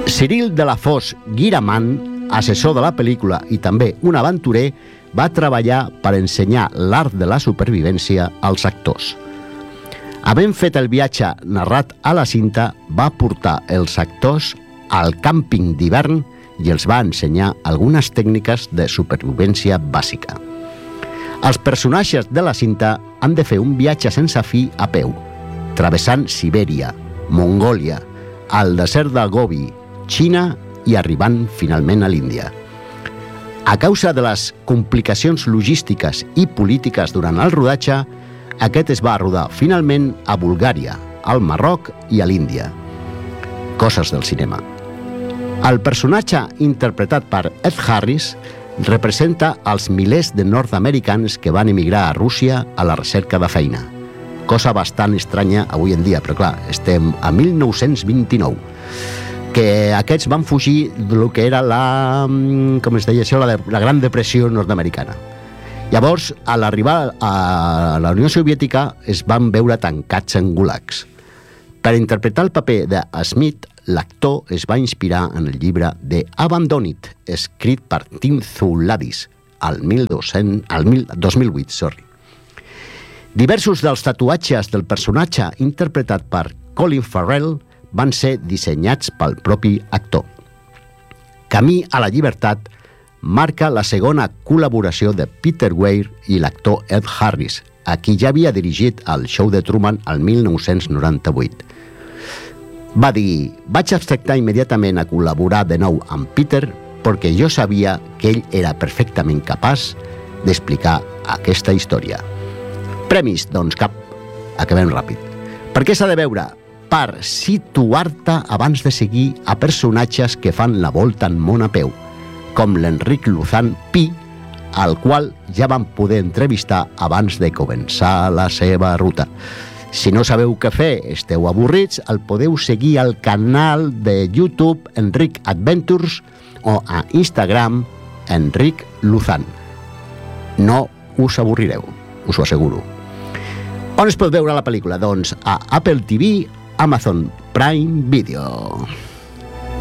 Cyril de la Foix Guiraman, assessor de la pel·lícula i també un aventurer, va treballar per ensenyar l'art de la supervivència als actors. Havent fet el viatge narrat a la cinta, va portar els actors al càmping d'hivern i els va ensenyar algunes tècniques de supervivència bàsica. Els personatges de la cinta han de fer un viatge sense fi a peu, travessant Sibèria, Mongòlia, el desert del Gobi, Xina i arribant finalment a l'Índia. A causa de les complicacions logístiques i polítiques durant el rodatge, aquest es va rodar finalment a Bulgària, al Marroc i a l'Índia. Coses del cinema. El personatge interpretat per Ed Harris representa els milers de nord-americans que van emigrar a Rússia a la recerca de feina. Cosa bastant estranya avui en dia, però clar, estem a 1929, que aquests van fugir del que era la Gran Depressió nord-americana. Llavors, a l'arribar a la Unió Soviètica, es van veure tancats en gulags. Per interpretar el paper de Smith, l'actor es va inspirar en el llibre de Abandoned, escrit per Tim Zouladis, al 2008. Diversos dels tatuatges del personatge interpretat per Colin Farrell van ser dissenyats pel propi actor. Camí a la llibertat marca la segona col·laboració de Peter Weir i l'actor Ed Harris, a qui ja havia dirigit el show de Truman al 1998. Va dir: vaig acceptar immediatament a col·laborar de nou amb Peter perquè jo sabia que ell era perfectament capaç d'explicar aquesta història. Premis, doncs cap. Acabem ràpid. Per què s'ha de veure? Per situar-te abans de seguir a personatges que fan la volta en món a peu, com l'Enric Luzán Pi, al qual ja vam poder entrevistar abans de començar la seva ruta. Si no sabeu què fer, esteu avorrits, el podeu seguir al canal de YouTube Enric Adventures o a Instagram Enric Luzán. No us avorrireu, us ho asseguro. On es pot veure la pel·lícula? Doncs a Apple TV, Amazon Prime Video.